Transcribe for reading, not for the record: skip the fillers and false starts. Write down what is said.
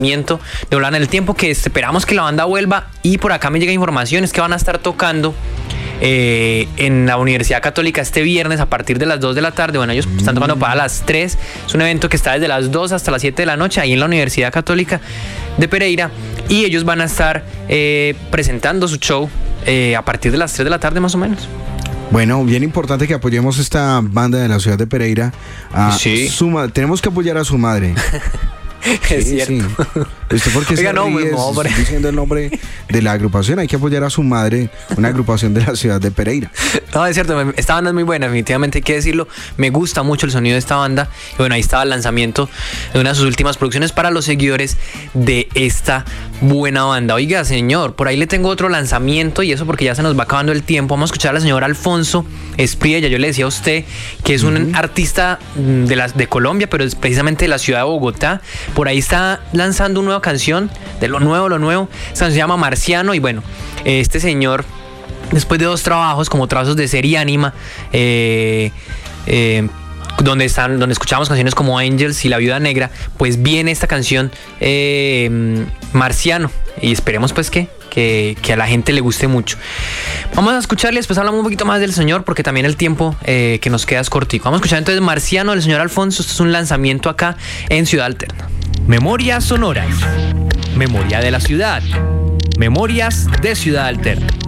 de Volar en el Tiempo, que esperamos que la banda vuelva. Y por acá me llega información, es que van a estar tocando en la Universidad Católica este viernes a partir de las 2 de la tarde. Bueno, ellos están tocando para las 3. Es un evento que está desde las 2 hasta las 7 de la noche ahí en la Universidad Católica de Pereira. Y ellos van a estar presentando su show a partir de las 3 de la tarde más o menos. Bueno, bien importante que apoyemos esta banda de la ciudad de Pereira. Sí. Tenemos que apoyar a su madre. Es cierto. Sí. ¿Usted por qué se ríe? Estoy diciendo el nombre de la agrupación. Hay que apoyar a su madre, una agrupación de la ciudad de Pereira. No, es cierto, esta banda es muy buena, definitivamente hay que decirlo. Me gusta mucho el sonido de esta banda. Y bueno, ahí estaba el lanzamiento de una de sus últimas producciones para los seguidores de esta buena banda. Oiga, señor, por ahí le tengo otro lanzamiento, y eso porque ya se nos va acabando el tiempo. Vamos a escuchar al señor Alfonso Espriella. Yo le decía a usted que es un artista de Colombia, pero es precisamente de la ciudad de Bogotá. Por ahí está lanzando una nueva canción, de lo nuevo. Esta canción se llama Marciano. Y bueno, este señor, después de 2 trabajos como Trazos de Ser y Ánima, donde escuchamos canciones como Angels y La Viuda Negra, pues viene esta canción Marciano, y esperemos pues que a la gente le guste mucho. Vamos a escucharle, después hablamos un poquito más del señor, porque también el tiempo que nos queda es cortico. Vamos a escuchar entonces Marciano del señor Alfonso. Esto es un lanzamiento acá en Ciudad Alterna. Memorias sonoras, memoria de la ciudad, memorias de Ciudad Alterna.